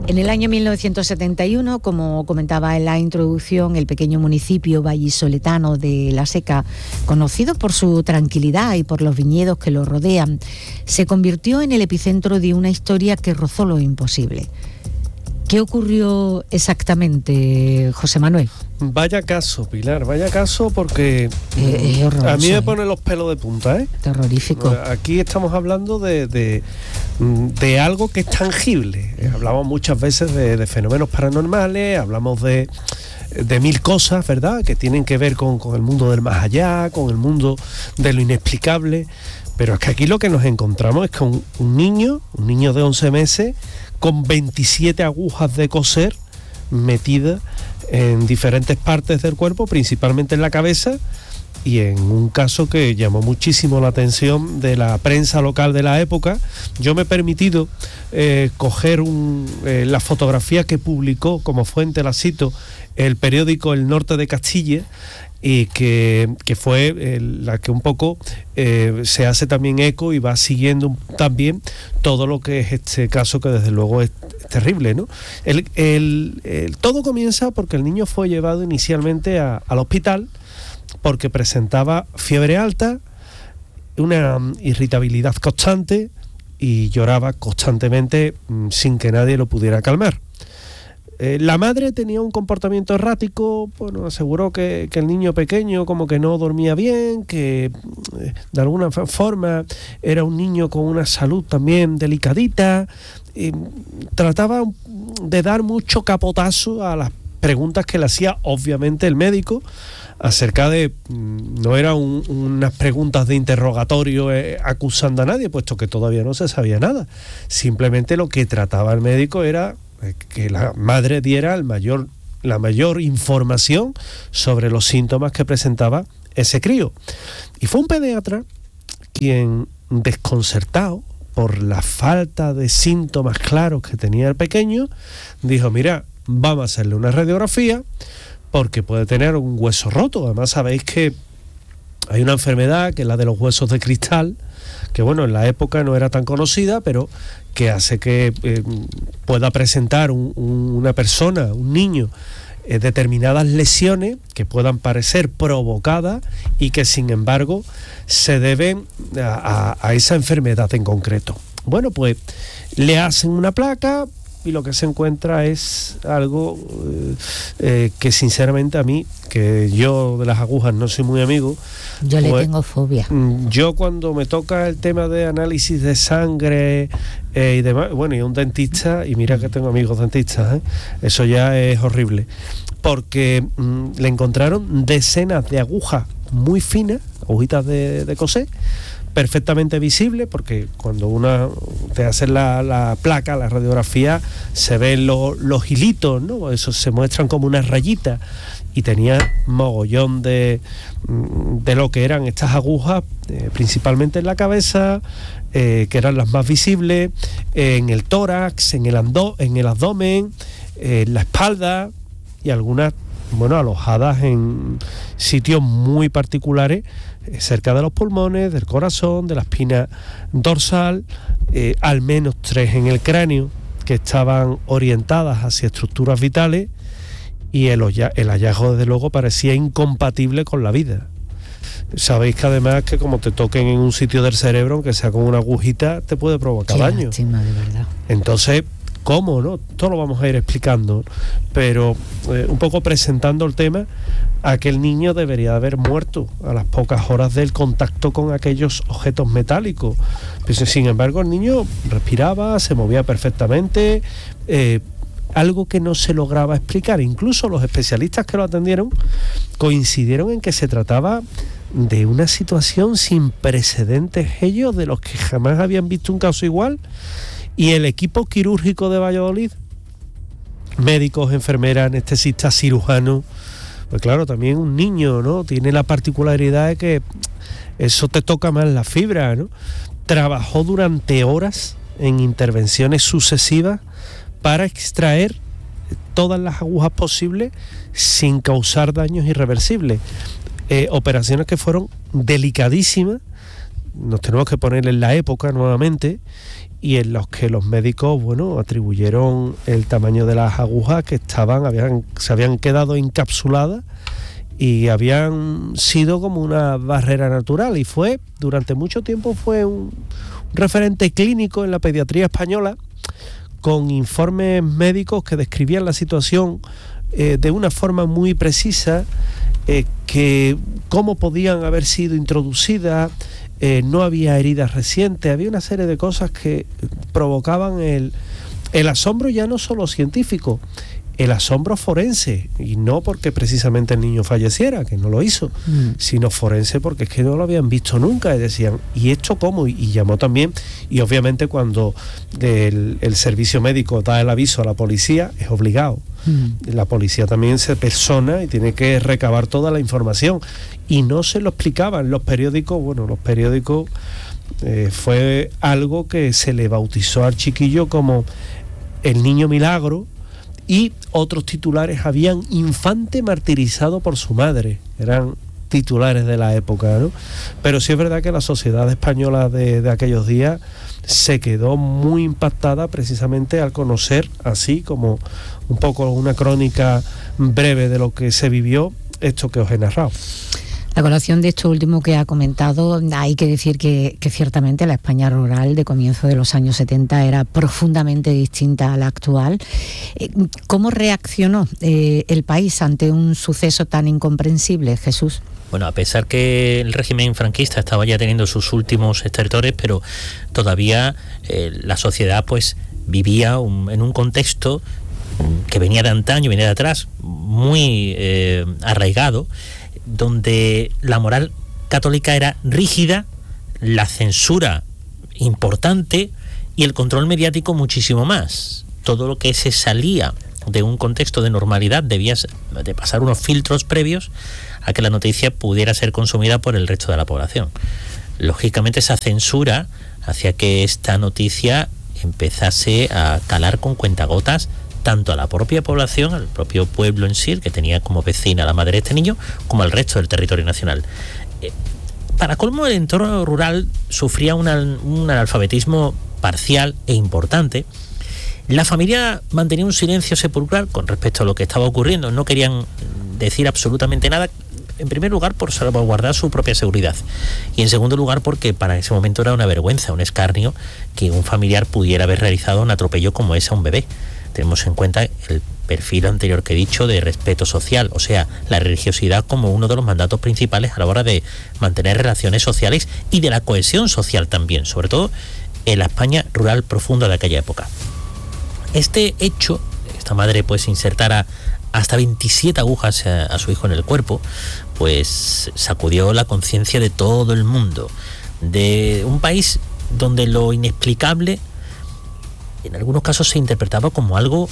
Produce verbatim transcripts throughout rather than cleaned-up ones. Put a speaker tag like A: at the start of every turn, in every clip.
A: En el año mil novecientos setenta y uno, como comentaba en la introducción, el pequeño municipio vallisoletano de La Seca, conocido por su tranquilidad y por los viñedos que lo rodean, se convirtió en el epicentro de una historia que rozó lo imposible. ¿Qué ocurrió exactamente, José Manuel?
B: Vaya caso, Pilar, vaya caso, porque
A: eh, horroroso,
B: a mí me
A: ¿eh?
B: pone los pelos de punta, ¿eh?
A: Terrorífico.
B: Aquí estamos hablando de, de, de algo que es tangible. Hablamos muchas veces de, de fenómenos paranormales, hablamos de, de mil cosas, ¿verdad?, que tienen que ver con, con el mundo del más allá, con el mundo de lo inexplicable. Pero es que aquí lo que nos encontramos es con un niño, un niño de once meses, con veintisiete agujas de coser metidas en diferentes partes del cuerpo, principalmente en la cabeza, y en un caso que llamó muchísimo la atención de la prensa local de la época. Yo me he permitido eh, coger un, eh, la fotografía que publicó, como fuente la cito, el periódico El Norte de Castilla, y que, que fue eh, la que un poco eh, se hace también eco y va siguiendo también todo lo que es este caso, que desde luego es terrible, ¿no? El, el, el, todo comienza porque el niño fue llevado inicialmente a, al hospital porque presentaba fiebre alta, una irritabilidad constante y lloraba constantemente sin que nadie lo pudiera calmar. Eh, la madre tenía un comportamiento errático, bueno, aseguró que, que el niño pequeño como que no dormía bien, que eh, de alguna forma era un niño con una salud también delicadita, y trataba de dar mucho capotazo a las preguntas que le hacía obviamente el médico acerca de, no eran un, unas preguntas de interrogatorio eh, acusando a nadie, puesto que todavía no se sabía nada, simplemente lo que trataba el médico era que la madre diera el mayor, la mayor información sobre los síntomas que presentaba ese crío. Y fue un pediatra quien, desconcertado por la falta de síntomas claros que tenía el pequeño, dijo: mira, vamos a hacerle una radiografía porque puede tener un hueso roto. Además, sabéis que hay una enfermedad que es la de los huesos de cristal, que bueno, en la época no era tan conocida, pero que hace que eh, pueda presentar un, un, una persona, un niño, eh, determinadas lesiones que puedan parecer provocadas y que sin embargo se deben a, a, a esa enfermedad en concreto. Bueno, pues le hacen una placa y lo que se encuentra es algo eh, eh, que sinceramente a mí, que yo de las agujas no soy muy amigo,
A: yo
B: pues,
A: le tengo fobia.
B: Yo cuando me toca el tema de análisis de sangre eh, y demás, bueno, y un dentista, y mira que tengo amigos dentistas, ¿eh? Eso ya es horrible, porque mm, le encontraron decenas de agujas muy finas, agujitas de, de coser, perfectamente visible, porque cuando una te hace la, la placa, la radiografía, se ven lo, los hilitos, ¿no? Eso se muestran como unas rayitas, y tenía mogollón de, de lo que eran estas agujas, eh, principalmente en la cabeza, eh, que eran las más visibles, eh, en el tórax, en el, ando, en el abdomen, eh, en la espalda, y algunas, bueno, alojadas en sitios muy particulares, eh, cerca de los pulmones, del corazón, de la espina dorsal, eh, al menos tres en el cráneo, que estaban orientadas hacia estructuras vitales, y el, el hallazgo desde luego parecía incompatible con la vida. Sabéis que además que como te toquen en un sitio del cerebro, aunque sea con una agujita, te puede provocar
A: Qué
B: daño.
A: lástima, de verdad.
B: Entonces, ¿cómo, no? Todo lo vamos a ir explicando, pero eh, un poco presentando el tema, aquel niño debería haber muerto a las pocas horas del contacto con aquellos objetos metálicos. Pues, sin embargo, el niño respiraba, se movía perfectamente, eh, algo que no se lograba explicar. Incluso los especialistas que lo atendieron coincidieron en que se trataba de una situación sin precedentes, ellos, de los que jamás habían visto un caso igual. Y el equipo quirúrgico de Valladolid, médicos, enfermeras, anestesistas, cirujanos, pues claro, también un niño, ¿no? Tiene la particularidad de que eso te toca más la fibra, ¿no? Trabajó durante horas en intervenciones sucesivas para extraer todas las agujas posibles sin causar daños irreversibles. Eh, operaciones que fueron delicadísimas, nos tenemos que poner en la época nuevamente, y en los que los médicos, bueno, atribuyeron el tamaño de las agujas que estaban, habían, se habían quedado encapsuladas y habían sido como una barrera natural, y fue, durante mucho tiempo fue un, un referente clínico en la pediatría española, con informes médicos que describían la situación eh, de una forma muy precisa, eh, que cómo podían haber sido introducidas. Eh, no había heridas recientes, había una serie de cosas que provocaban el, el asombro ya no solo científico, el asombro forense, y no porque precisamente el niño falleciera, que no lo hizo, mm. sino forense porque es que no lo habían visto nunca, y decían, ¿y esto cómo? Y, y llamó también, y obviamente cuando el, el servicio médico da el aviso a la policía, es obligado. Mm. La policía también se persona y tiene que recabar toda la información, y no se lo explicaban los periódicos. Bueno, los periódicos eh, fue algo que se le bautizó al chiquillo como el niño milagro, y otros titulares habían infante martirizado por su madre, eran titulares de la época, ¿no? Pero sí es verdad que la sociedad española de, de aquellos días se quedó muy impactada precisamente al conocer, así como un poco una crónica breve de lo que se vivió, esto que os he narrado.
A: A colación de esto último que ha comentado, hay que decir que, que ciertamente la España rural de comienzo de los años setenta era profundamente distinta a la actual. ¿Cómo reaccionó eh, el país ante un suceso tan incomprensible, Jesús?
C: Bueno, a pesar que el régimen franquista estaba ya teniendo sus últimos estertores, pero todavía eh, la sociedad pues vivía un, en un contexto que venía de antaño, venía de atrás, muy eh, arraigado, donde la moral católica era rígida, la censura importante y el control mediático muchísimo más. Todo lo que se salía de un contexto de normalidad debía de pasar unos filtros previos a que la noticia pudiera ser consumida por el resto de la población. Lógicamente esa censura hacía que esta noticia empezase a calar con cuentagotas tanto a la propia población, al propio pueblo en sí, que tenía como vecina a la madre de este niño, como al resto del territorio nacional. Eh, para colmo, el entorno rural sufría una, un analfabetismo parcial e importante. La familia mantenía un silencio sepulcral con respecto a lo que estaba ocurriendo. No querían decir absolutamente nada, en primer lugar por salvaguardar su propia seguridad, y en segundo lugar porque para ese momento era una vergüenza, un escarnio, que un familiar pudiera haber realizado un atropello como ese a un bebé. Tenemos en cuenta el perfil anterior que he dicho de respeto social, o sea, la religiosidad como uno de los mandatos principales a la hora de mantener relaciones sociales y de la cohesión social también, sobre todo en la España rural profunda de aquella época. Este hecho, esta madre pues insertara hasta veintisiete agujas a, a su hijo en el cuerpo, pues sacudió la conciencia de todo el mundo, de un país donde lo inexplicable en algunos casos se interpretaba como algo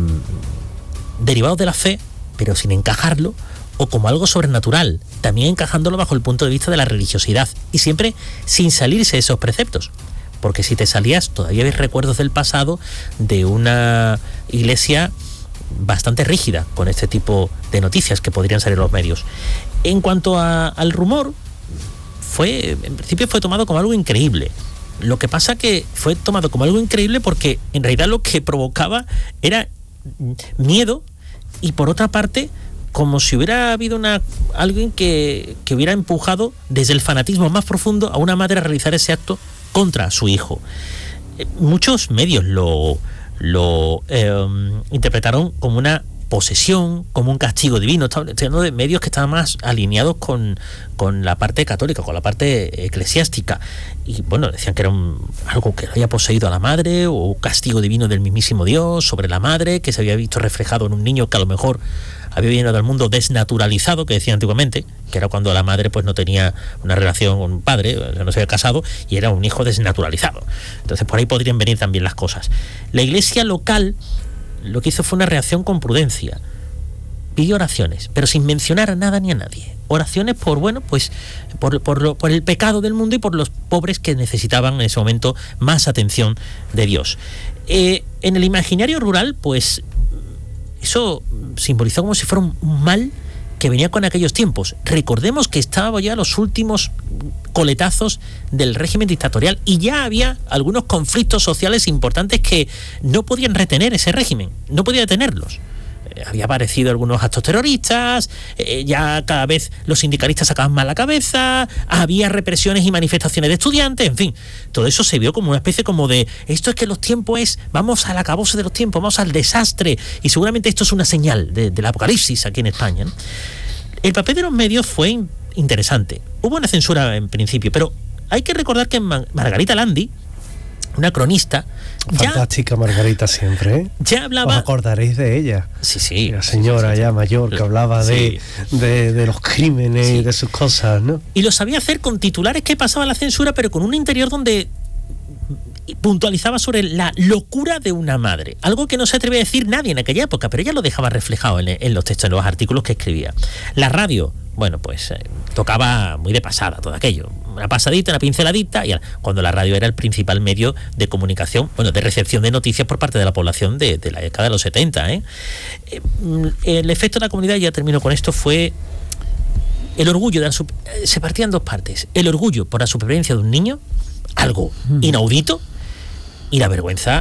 C: mmm, derivado de la fe, pero sin encajarlo, o como algo sobrenatural, también encajándolo bajo el punto de vista de la religiosidad, y siempre sin salirse de esos preceptos. Porque si te salías, todavía ves recuerdos del pasado de una iglesia bastante rígida con este tipo de noticias que podrían salir en los medios. En cuanto a, al rumor, fue, en principio fue tomado como algo increíble. Lo que pasa que fue tomado como algo increíble porque en realidad lo que provocaba era miedo, y por otra parte como si hubiera habido una alguien que, que hubiera empujado desde el fanatismo más profundo a una madre a realizar ese acto contra su hijo. Eh, muchos medios lo, lo eh, interpretaron como una posesión, como un castigo divino. Estoy hablando de medios que estaban más alineados con, con la parte católica, con la parte eclesiástica, y bueno, decían que era un, algo que había poseído a la madre, o castigo divino del mismísimo Dios sobre la madre, que se había visto reflejado en un niño que a lo mejor había venido al mundo desnaturalizado, que decían antiguamente, que era cuando la madre pues no tenía una relación con un padre, no se había casado, y era un hijo desnaturalizado. Entonces por ahí podrían venir también las cosas. La iglesia local lo que hizo fue una reacción con prudencia. Pidió oraciones, pero sin mencionar a nada ni a nadie. Oraciones por, bueno, pues por, por, lo, por el pecado del mundo y por los pobres que necesitaban en ese momento más atención de Dios. Eh, en el imaginario rural, pues eso simbolizó como si fuera un mal que venía con aquellos tiempos. Recordemos que estábamos ya los últimos coletazos del régimen dictatorial y ya había algunos conflictos sociales importantes que no podían retener ese régimen, no podía detenerlos. Eh, había aparecido algunos actos terroristas, eh, ya cada vez los sindicalistas sacaban más la cabeza, había represiones y manifestaciones de estudiantes, en fin, todo eso se vio como una especie como de, esto es que los tiempos es, vamos al acabose de los tiempos, vamos al desastre, y seguramente esto es una señal de, del apocalipsis aquí en España, ¿no? El papel de los medios fue interesante. Hubo una censura en principio, pero hay que recordar que Margarita Landi, una cronista,
B: fantástica ya, Margarita siempre, ¿eh?
C: Ya hablaba.
B: Os acordaréis de ella.
C: Sí, sí.
B: La señora sí, sí, ya mayor que hablaba de,
C: sí.
B: de, de los crímenes sí. y de sus cosas, ¿no?
C: Y lo sabía hacer con titulares que pasaban la censura, pero con un interior donde puntualizaba sobre la locura de una madre, algo que no se atrevía a decir nadie en aquella época, pero ella lo dejaba reflejado en, en los textos, en los artículos que escribía. La radio, bueno, pues eh, tocaba muy de pasada todo aquello, una pasadita, una pinceladita, y cuando la radio era el principal medio de comunicación, bueno, de recepción de noticias por parte de la población de, de la década de los setenta, ¿eh? Eh, el efecto de la comunidad, ya termino con esto, fue el orgullo de la, se partía en dos partes, el orgullo por la supervivencia de un niño, algo inaudito, y la vergüenza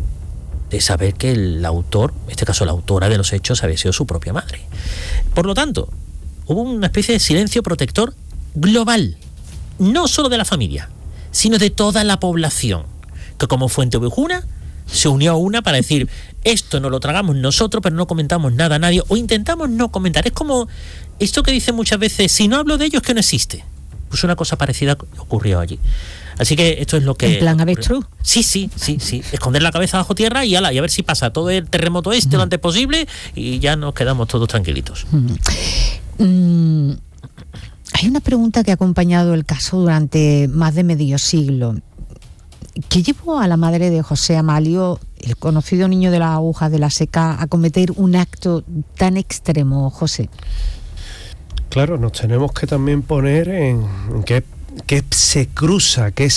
C: de saber que el autor, en este caso la autora de los hechos, había sido su propia madre. Por lo tanto, hubo una especie de silencio protector global, no solo de la familia, sino de toda la población, que como fuente ovejuna se unió a una para decir, esto no lo tragamos nosotros, pero no comentamos nada a nadie, o intentamos no comentar. Es como esto que dicen muchas veces, si no hablo de ellos, que no existe. Pues una cosa parecida ocurrió allí. Así que esto es lo que...
A: ¿En plan avestruz?
C: Sí, sí, sí, sí. Esconder la cabeza bajo tierra y, ala, y a ver si pasa todo el terremoto este lo antes posible y ya nos quedamos todos tranquilitos.
A: Mm. Mm. Hay una pregunta que ha acompañado el caso durante más de medio siglo. ¿Qué llevó a la madre de José Amalio, el conocido niño de las agujas de la Seca, a cometer un acto tan extremo, José?
B: Claro, nos tenemos que también poner en, en qué, qué se cruza, qué